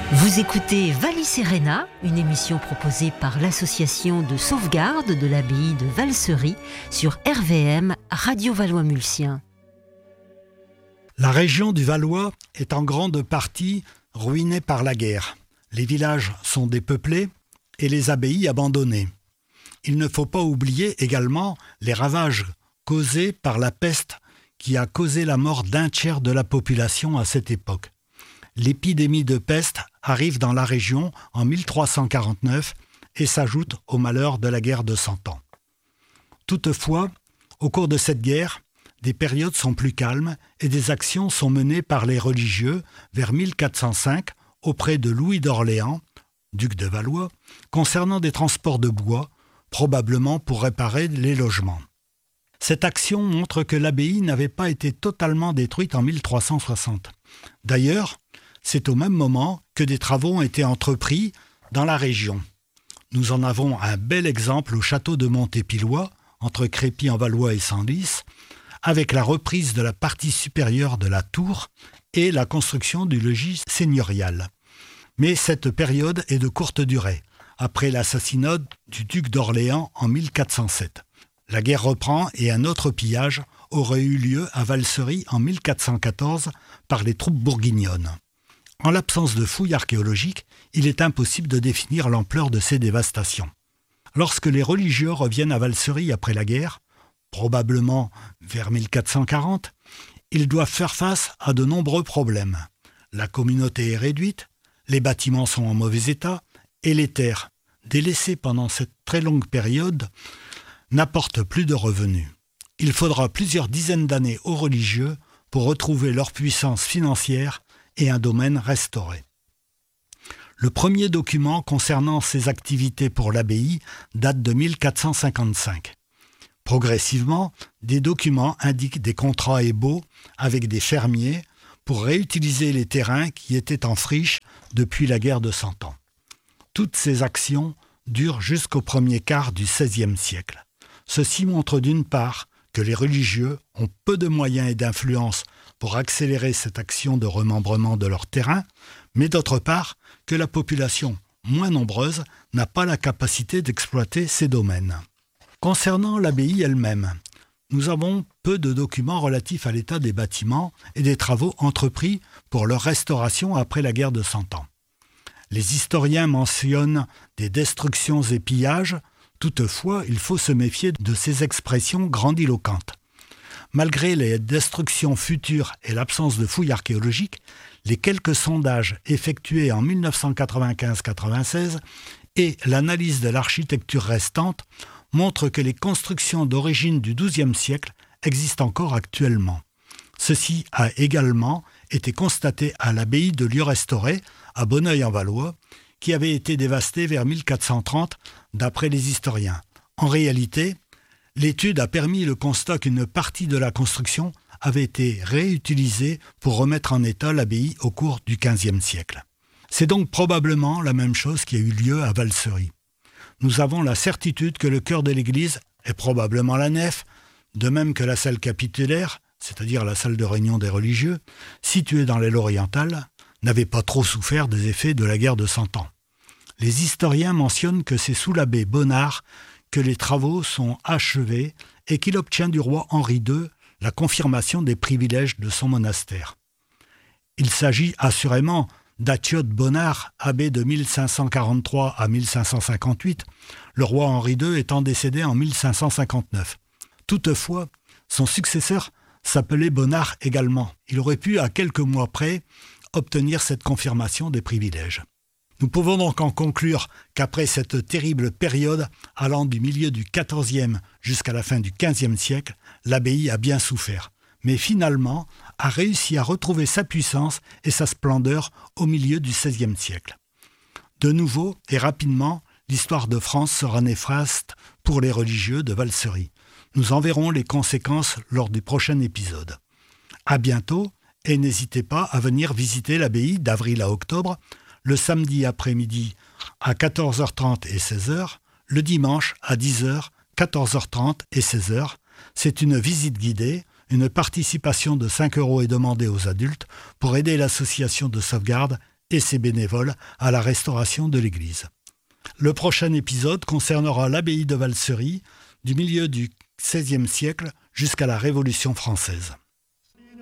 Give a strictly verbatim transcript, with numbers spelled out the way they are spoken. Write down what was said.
Vous écoutez Vallis Serena, une émission proposée par l'association de sauvegarde de l'abbaye de Valsery sur R V M Radio Valois-Mulsien. La région du Valois est en grande partie ruinée par la guerre. Les villages sont dépeuplés et les abbayes abandonnées. Il ne faut pas oublier également les ravages causés par la peste qui a causé la mort d'un tiers de la population à cette époque. L'épidémie de peste arrive dans la région en mille trois cent quarante-neuf et s'ajoute au malheur de la guerre de Cent Ans. Toutefois, au cours de cette guerre, des périodes sont plus calmes et des actions sont menées par les religieux vers mille quatre cent cinq auprès de Louis d'Orléans, duc de Valois, concernant des transports de bois, probablement pour réparer les logements. Cette action montre que l'abbaye n'avait pas été totalement détruite en mille trois cent soixante. D'ailleurs, c'est au même moment que des travaux ont été entrepris dans la région. Nous en avons un bel exemple au château de Montépillois, entre Crépy-en-Valois et Senlis, avec la reprise de la partie supérieure de la tour et la construction du logis seigneurial. Mais cette période est de courte durée, après l'assassinat du duc d'Orléans en mille quatre cent sept. La guerre reprend et un autre pillage aurait eu lieu à Valsery en mille quatre cent quatorze par les troupes bourguignonnes. En l'absence de fouilles archéologiques, il est impossible de définir l'ampleur de ces dévastations. Lorsque les religieux reviennent à Valsery après la guerre, probablement vers mille quatre cent quarante, ils doivent faire face à de nombreux problèmes. La communauté est réduite, les bâtiments sont en mauvais état et les terres, délaissées pendant cette très longue période, n'apportent plus de revenus. Il faudra plusieurs dizaines d'années aux religieux pour retrouver leur puissance financière et un domaine restauré. Le premier document concernant ces activités pour l'abbaye date de mille quatre cent cinquante-cinq. Progressivement, des documents indiquent des contrats et baux avec des fermiers pour réutiliser les terrains qui étaient en friche depuis la guerre de Cent Ans. Toutes ces actions durent jusqu'au premier quart du seizième siècle. Ceci montre d'une part que les religieux ont peu de moyens et d'influence pour accélérer cette action de remembrement de leur terrain, mais d'autre part que la population, moins nombreuse, n'a pas la capacité d'exploiter ces domaines. Concernant l'abbaye elle-même, nous avons peu de documents relatifs à l'état des bâtiments et des travaux entrepris pour leur restauration après la guerre de Cent Ans. Les historiens mentionnent des destructions et pillages. Toutefois, il faut se méfier de ces expressions grandiloquentes. Malgré les destructions futures et l'absence de fouilles archéologiques, les quelques sondages effectués en mille neuf cent quatre-vingt-quinze quatre-vingt-seize et l'analyse de l'architecture restante montrent que les constructions d'origine du douzième siècle existent encore actuellement. Ceci a également été constaté à l'abbaye de Lieu-Restauré, à Bonneuil-en-Valois, qui avait été dévastée vers mille quatre cent trente d'après les historiens. En réalité, l'étude a permis le constat qu'une partie de la construction avait été réutilisée pour remettre en état l'abbaye au cours du quinzième siècle. C'est donc probablement la même chose qui a eu lieu à Valsery. Nous avons la certitude que le chœur de l'église est probablement la nef, de même que la salle capitulaire, c'est-à-dire la salle de réunion des religieux, située dans l'aile orientale, n'avait pas trop souffert des effets de la guerre de Cent Ans. Les historiens mentionnent que c'est sous l'abbé Bonnard que les travaux sont achevés et qu'il obtient du roi Henri deux la confirmation des privilèges de son monastère. Il s'agit assurément d'Attiode Bonnard, abbé de mille cinq cent quarante-trois à mille cinq cent cinquante-huit, le roi Henri deux étant décédé en mille cinq cent cinquante-neuf. Toutefois, son successeur s'appelait Bonnard également. Il aurait pu, à quelques mois près, obtenir cette confirmation des privilèges. Nous pouvons donc en conclure qu'après cette terrible période, allant du milieu du quatorzième jusqu'à la fin du quinzième siècle, l'abbaye a bien souffert, mais finalement a réussi à retrouver sa puissance et sa splendeur au milieu du seizième siècle. De nouveau et rapidement, l'histoire de France sera néfaste pour les religieux de Valsery. Nous en verrons les conséquences lors du prochain épisode. À bientôt et n'hésitez pas à venir visiter l'abbaye d'avril à octobre, le samedi après-midi à quatorze heures trente et seize heures, le dimanche à dix heures, quatorze heures trente et seize heures. C'est une visite guidée. Une participation de cinq euros est demandée aux adultes pour aider l'association de sauvegarde et ses bénévoles à la restauration de l'église. Le prochain épisode concernera l'abbaye de Valsery du milieu du seizième siècle jusqu'à la Révolution française.